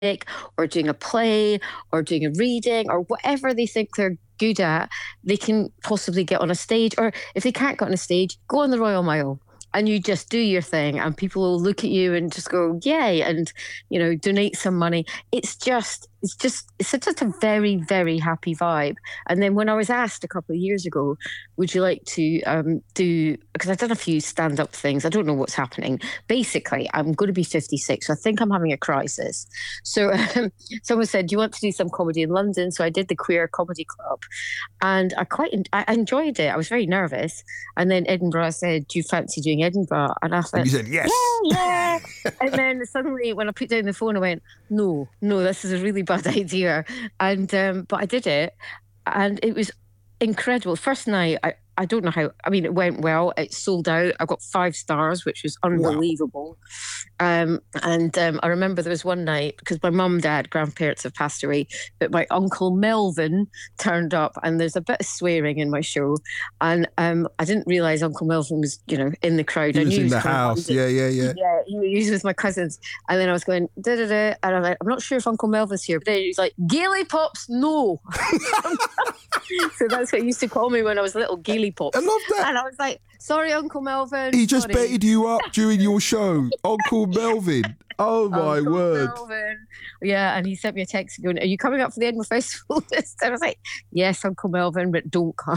or doing a play or doing a reading or whatever they think they're good at, they can possibly get on a stage. Or if they can't get on a stage, go on the Royal Mile and you just do your thing and people will look at you and just go, yay, and, donate some money. It's such a very, very happy vibe. And then when I was asked a couple of years ago, would you like to do, because I've done a few stand-up things, I don't know what's happening. Basically, I'm going to be 56, so I think I'm having a crisis. So someone said, do you want to do some comedy in London? So I did the Queer Comedy Club and I enjoyed it. I was very nervous. And then Edinburgh said, do you fancy doing Edinburgh? And I thought, you said, yes. Yeah. And then suddenly when I put down the phone, I went, no, this is a really bad idea. And but I did it and it was incredible. First night, I don't know how, it went well. It sold out. I got 5 stars, which was unbelievable. Wow. I remember there was one night, because my mum, dad, grandparents have passed away, but my uncle Melvin turned up and there's a bit of swearing in my show. And I didn't realise Uncle Melvin was, in the crowd. He was in the house. Yeah. Yeah, he was with my cousins. And then I was going, da-da-da. And I'm like, I'm not sure if Uncle Melvin's here. But then he was like, Gaily Pops, no. So that's what he used to call me when I was little, Gaily Pops. I love that. And I was like, sorry, Uncle Melvin. He just baited you up during your show. Uncle Melvin. Oh, my Uncle word. Melvin. Yeah, and he sent me a text going, are you coming up for the Edinburgh Festival? And I was like, yes, Uncle Melvin, but don't come.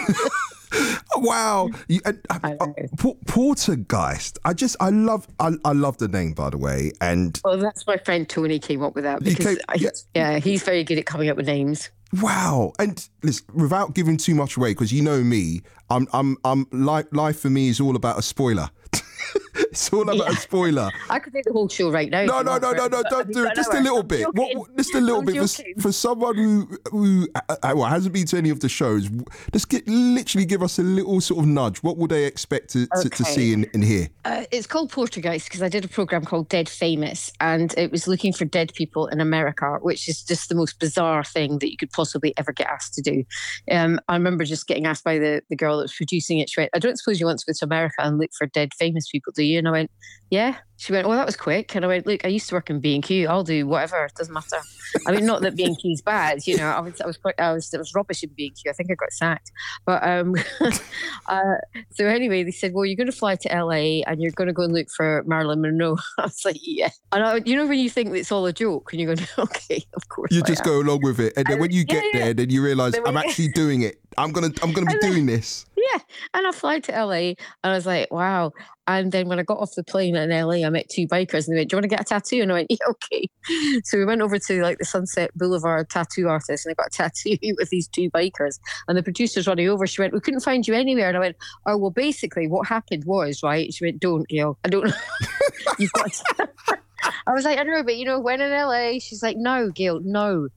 Wow. Portergeist. I love the name, by the way. And well, that's my friend Tony came up with that because he's very good at coming up with names. Wow. And listen, without giving too much away, because you know me, life for me is all about a spoiler. It's all about a spoiler. I could do the whole show right now. No, don't do it. Just a little bit. Just a little bit. For someone who hasn't been to any of the shows, just literally give us a little sort of nudge. What would they expect to see and hear? It's called Portergeist because I did a program called Dead Famous, and it was looking for dead people in America, which is just the most bizarre thing that you could possibly ever get asked to do. I remember just getting asked by the girl that was producing it. She went, I don't suppose you want to go to America and look for dead famous people, do you? And I went, yeah. She went, well, that was quick. And I went, look, I used to work in B&Q. I'll do whatever. It doesn't matter. Not that B&Q's bad. I was rubbish in B&Q. I think I got sacked. But so anyway, they said, well, you're going to fly to LA and you're going to go and look for Marilyn Monroe. I was like, yeah. And when you think it's all a joke and you're going, okay, of course. You just go along with it. And then when you get there, then you realise I'm actually doing it. I'm gonna be doing this. Yeah. And I fly to LA and I was like, wow. And then when I got off the plane in LA, I met 2 bikers and they went, do you want to get a tattoo? And I went, yeah, okay. So we went over to the Sunset Boulevard tattoo artist and I got a tattoo with these 2 bikers. And the producer's running over. She went, we couldn't find you anywhere. And I went, oh, well, basically what happened was, right? She went, don't, Gail. I don't know. You've got to... I was like, I know, but when in LA, she's like, no, Gail, no.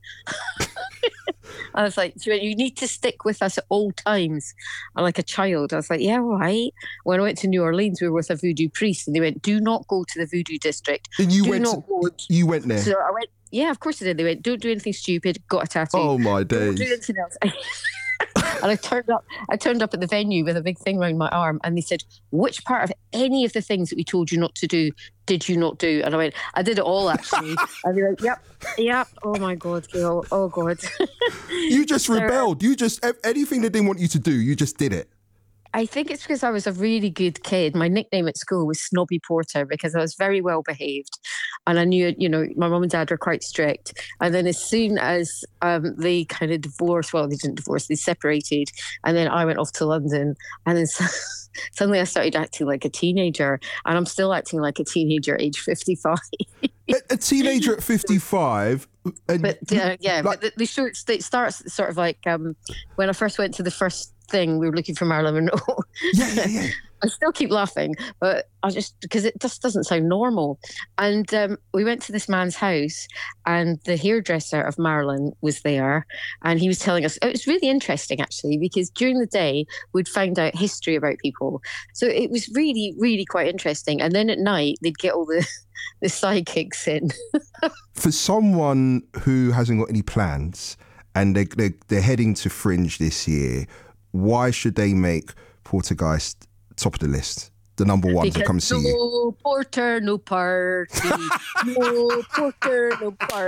I was like, she went, you need to stick with us at all times. I'm like a child. I was like, yeah, all right. When I went to New Orleans, we were with a voodoo priest and they went, do not go to the voodoo district. And you went there? So I went, yeah, of course I did. They went, don't do anything stupid, got a tattoo. Oh my days. Don't do anything else. And I turned up at the venue with a big thing around my arm and they said, which part of any of the things that we told you not to do did you not do? And I went, I did it all actually. And they went, yep. Oh my God, Gail. Oh God. You just rebelled. You just, anything they didn't want you to do, you just did it. I think it's because I was a really good kid. My nickname at school was Snobby Porter because I was very well behaved. And I knew, my mum and dad were quite strict. And then as soon as they kind of divorced, well, they didn't divorce, they separated. And then I went off to London. And then suddenly I started acting like a teenager. And I'm still acting like a teenager at age 55. A teenager at 55? But but the show it starts sort of like when I first went to the first thing, we were looking for Marilyn Monroe. Yeah. I still keep laughing, but because it just doesn't sound normal. And we went to this man's house and the hairdresser of Marilyn was there and he was telling us, it was really interesting actually, because during the day we'd find out history about people. So it was really, really quite interesting. And then at night they'd get all the sidekicks in. For someone who hasn't got any plans and they're heading to Fringe this year, why should they make Portergeist top of the list? the number ones that come see you. No porter, no party. No porter, no party.